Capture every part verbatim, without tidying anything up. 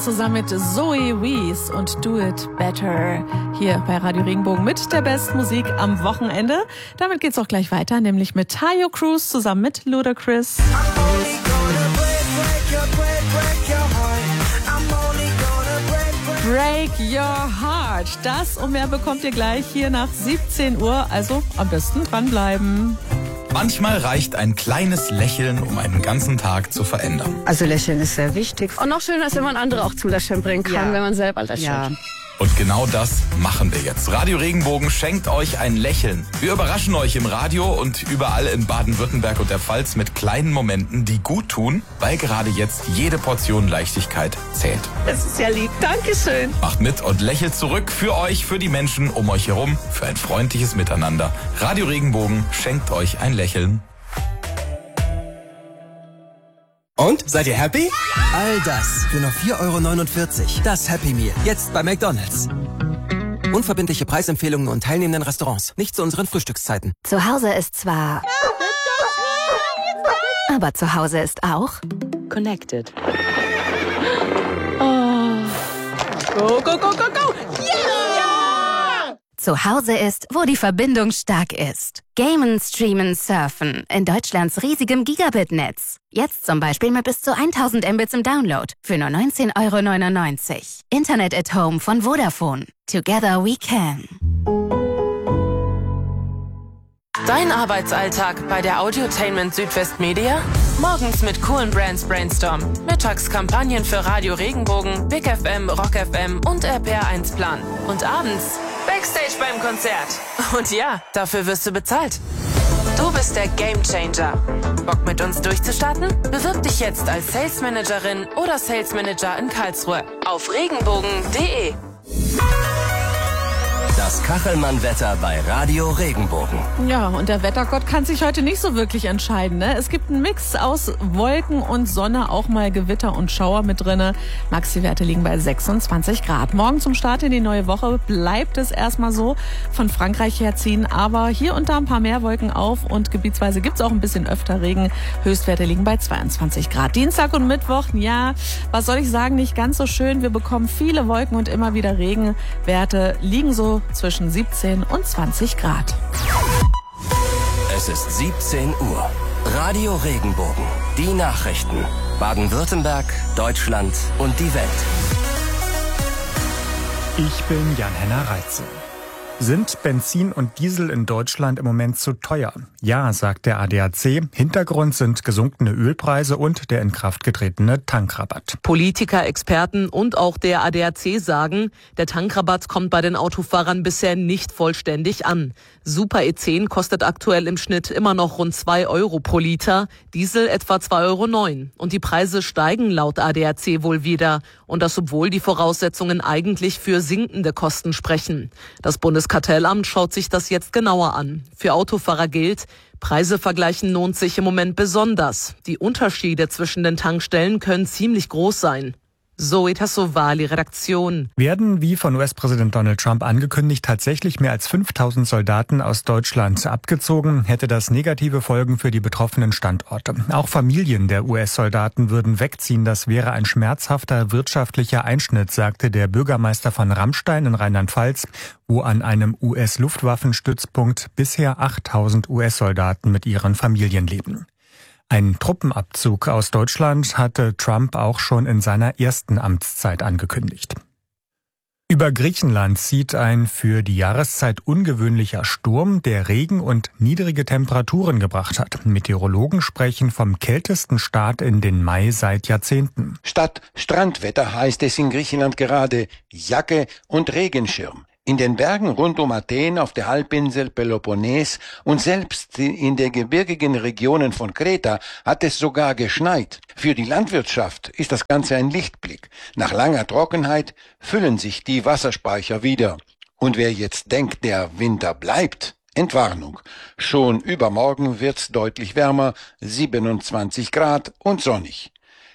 Zusammen mit Zoe Wees und Do It Better hier bei Radio Regenbogen mit der besten Musik am Wochenende. Damit geht's auch gleich weiter, nämlich mit Tayo Cruz zusammen mit Ludacris. Break Your Heart. Das und mehr bekommt ihr gleich hier nach siebzehn Uhr, also am besten dranbleiben. Manchmal reicht ein kleines Lächeln, um einen ganzen Tag zu verändern. Also Lächeln ist sehr wichtig. Und noch schöner ist, wenn man andere auch zum Lächeln bringen kann, ja. wenn man selber lächelt. Ja. Und genau das machen wir jetzt. Radio Regenbogen schenkt euch ein Lächeln. Wir überraschen euch im Radio und überall in Baden-Württemberg und der Pfalz mit kleinen Momenten, die gut tun, weil gerade jetzt jede Portion Leichtigkeit zählt. Das ist ja lieb. Dankeschön. Macht mit und lächelt zurück für euch, für die Menschen um euch herum, für ein freundliches Miteinander. Radio Regenbogen schenkt euch ein Lächeln. Und? Seid ihr happy? All das für nur vier Euro neunundvierzig. Das Happy Meal. Jetzt bei McDonald's. Unverbindliche Preisempfehlungen und teilnehmenden Restaurants. Nicht zu unseren Frühstückszeiten. Zu Hause ist zwar... aber zu Hause ist auch... Connected. Oh. Go, go, go, go, go! Yeah! Zu Hause ist, wo die Verbindung stark ist. Gamen, streamen, surfen. In Deutschlands riesigem Gigabit-Netz. Jetzt zum Beispiel mit bis zu tausend Mbits im Download. Für nur neunzehn Euro neunundneunzig. Internet at Home von Vodafone. Together we can. Dein Arbeitsalltag bei der Audiotainment Südwest Media? Morgens mit coolen Brands Brainstorm. Mittags Kampagnen für Radio Regenbogen, Big F M, Rock F M und R P R eins Plan. Und abends Backstage beim Konzert. Und ja, dafür wirst du bezahlt. Du bist der Gamechanger. Bock mit uns durchzustarten? Bewirb dich jetzt als Sales Managerin oder Sales Manager in Karlsruhe auf regenbogen punkt de. Das Kachelmann-Wetter bei Radio Regenbogen. Ja, und der Wettergott kann sich heute nicht so wirklich entscheiden, ne? Es gibt einen Mix aus Wolken und Sonne, auch mal Gewitter und Schauer mit drinne. Maxi-Werte liegen bei sechsundzwanzig Grad. Morgen zum Start in die neue Woche bleibt es erstmal so. Von Frankreich her ziehen aber hier und da ein paar mehr Wolken auf und gebietsweise gibt's auch ein bisschen öfter Regen. Höchstwerte liegen bei zweiundzwanzig Grad. Dienstag und Mittwoch, ja, was soll ich sagen, nicht ganz so schön. Wir bekommen viele Wolken und immer wieder Regen. Werte liegen so zwischen siebzehn und zwanzig Grad. Es ist siebzehn Uhr. Radio Regenbogen. Die Nachrichten. Baden-Württemberg, Deutschland und die Welt. Ich bin Jan-Henner Reitze. Sind Benzin und Diesel in Deutschland im Moment zu teuer? Ja, sagt der A D A C. Hintergrund sind gesunkene Ölpreise und der in Kraft getretene Tankrabatt. Politiker, Experten und auch der A D A C sagen, der Tankrabatt kommt bei den Autofahrern bisher nicht vollständig an. Super E zehn kostet aktuell im Schnitt immer noch rund zwei Euro pro Liter, Diesel etwa zwei Euro neun. Und die Preise steigen laut A D A C wohl wieder. Und das, obwohl die Voraussetzungen eigentlich für sinkende Kosten sprechen. Das Bundeskartellamt schaut sich das jetzt genauer an. Für Autofahrer gilt, Preise vergleichen lohnt sich im Moment besonders. Die Unterschiede zwischen den Tankstellen können ziemlich groß sein. Zoe Tassovali, Redaktion. Werden, wie von U S-Präsident Donald Trump angekündigt, tatsächlich mehr als fünftausend Soldaten aus Deutschland abgezogen, hätte das negative Folgen für die betroffenen Standorte. Auch Familien der U S-Soldaten würden wegziehen. Das wäre ein schmerzhafter wirtschaftlicher Einschnitt, sagte der Bürgermeister von Ramstein in Rheinland-Pfalz, wo an einem U S-Luftwaffenstützpunkt bisher achttausend U S-Soldaten mit ihren Familien leben. Ein Truppenabzug aus Deutschland hatte Trump auch schon in seiner ersten Amtszeit angekündigt. Über Griechenland zieht ein für die Jahreszeit ungewöhnlicher Sturm, der Regen und niedrige Temperaturen gebracht hat. Meteorologen sprechen vom kältesten Start in den Mai seit Jahrzehnten. Statt Strandwetter heißt es in Griechenland gerade Jacke und Regenschirm. In den Bergen rund um Athen, auf der Halbinsel Peloponnes und selbst in den gebirgigen Regionen von Kreta hat es sogar geschneit. Für die Landwirtschaft ist das Ganze ein Lichtblick. Nach langer Trockenheit füllen sich die Wasserspeicher wieder. Und wer jetzt denkt, der Winter bleibt, Entwarnung. Schon übermorgen wird's deutlich wärmer, siebenundzwanzig Grad und sonnig.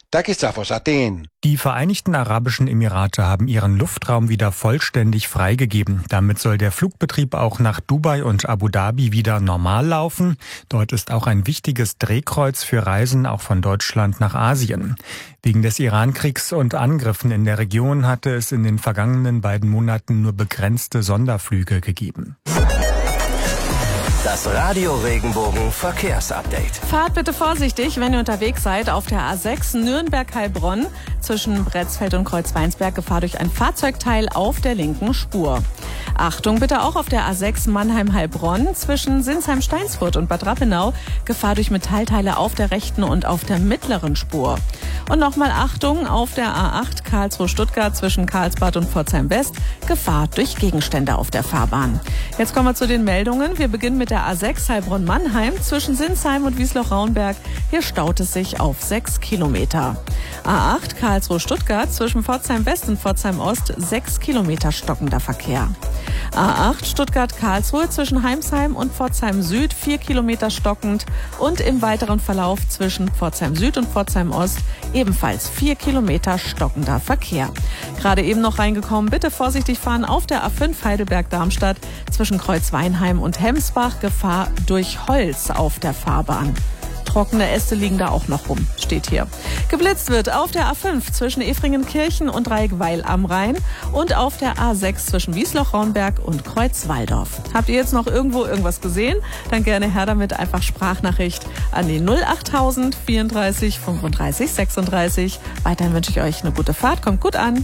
Takis aus Athen. Die Vereinigten Arabischen Emirate haben ihren Luftraum wieder vollständig freigegeben. Damit soll der Flugbetrieb auch nach Dubai und Abu Dhabi wieder normal laufen. Dort ist auch ein wichtiges Drehkreuz für Reisen auch von Deutschland nach Asien. Wegen des Irankriegs und Angriffen in der Region hatte es in den vergangenen beiden Monaten nur begrenzte Sonderflüge gegeben. Das Radio Regenbogen Verkehrsupdate. Fahrt bitte vorsichtig, wenn ihr unterwegs seid auf der A sechs Nürnberg-Heilbronn zwischen Bretzfeld und Kreuzweinsberg. Gefahr durch ein Fahrzeugteil auf der linken Spur. Achtung bitte auch auf der A sechs Mannheim-Heilbronn zwischen Sinsheim-Steinsfurt und Bad Rappenau. Gefahr durch Metallteile auf der rechten und auf der mittleren Spur. Und nochmal Achtung auf der A acht Karlsruhe-Stuttgart zwischen Karlsbad und Pforzheim-West. Gefahr durch Gegenstände auf der Fahrbahn. Jetzt kommen wir zu den Meldungen. Wir beginnen mit der A sechs Heilbronn-Mannheim zwischen Sinsheim und Wiesloch-Raunberg. Hier staut es sich auf sechs Kilometer. A acht Karlsruhe-Stuttgart zwischen Pforzheim-West und Pforzheim-Ost sechs Kilometer stockender Verkehr. A acht Stuttgart-Karlsruhe zwischen Heimsheim und Pforzheim-Süd vier Kilometer stockend und im weiteren Verlauf zwischen Pforzheim-Süd und Pforzheim-Ost ebenfalls vier Kilometer stockender Verkehr. Gerade eben noch reingekommen, bitte vorsichtig fahren auf der A fünf Heidelberg-Darmstadt zwischen Kreuzweinheim und Hemsbach. Gefahr durch Holz auf der Fahrbahn. Trockene Äste liegen da auch noch rum, steht hier. Geblitzt wird auf der A fünf zwischen Efringenkirchen und Dreieckweil am Rhein und auf der A sechs zwischen Wiesloch-Raunberg und Kreuzwaldorf. Habt ihr jetzt noch irgendwo irgendwas gesehen? Dann gerne her damit, einfach Sprachnachricht an die null achttausend vierunddreißig fünfunddreißig sechsunddreißig. Weiterhin wünsche ich euch eine gute Fahrt, kommt gut an.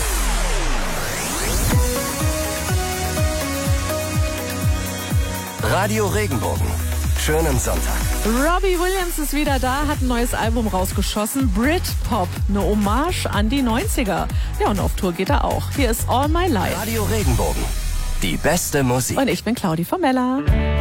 Radio Regenbogen. Schönen Sonntag. Robbie Williams ist wieder da, hat ein neues Album rausgeschossen. Britpop, eine Hommage an die neunziger. Ja, und auf Tour geht er auch. Hier ist All My Life. Radio Regenbogen. Die beste Musik. Und ich bin Claudi Formella.